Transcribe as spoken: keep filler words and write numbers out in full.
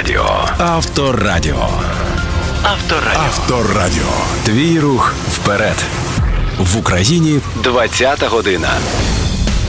Авторадіо. Авторадіо. Авторадіо. Авторадіо. Твій рух вперед. В Україні двадцята година.